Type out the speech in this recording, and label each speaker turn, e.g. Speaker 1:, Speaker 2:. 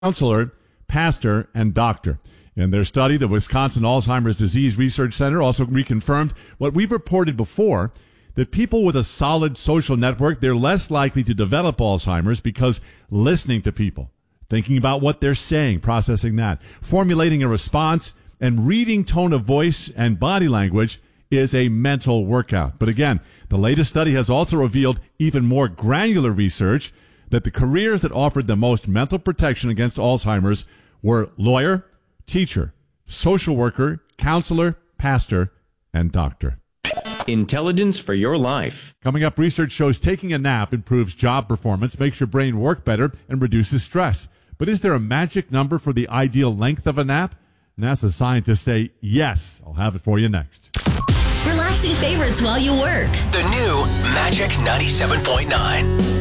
Speaker 1: counselor, pastor, and doctor. In their study, the Wisconsin Alzheimer's Disease Research Center also reconfirmed what we've reported before, that people with a solid social network, they're less likely to develop Alzheimer's because listening to people, thinking about what they're saying, processing that, formulating a response, and reading tone of voice and body language is a mental workout. But again, the latest study has also revealed even more granular research that the careers that offered the most mental protection against Alzheimer's were lawyer, teacher, social worker, counselor, pastor, and doctor.
Speaker 2: Intelligence for your life.
Speaker 1: Coming up, research shows taking a nap improves job performance, makes your brain work better, and reduces stress. But is there a magic number for the ideal length of a nap? NASA scientists say yes. I'll have it for you next.
Speaker 3: Relaxing favorites while you work.
Speaker 4: The new Magic 97.9.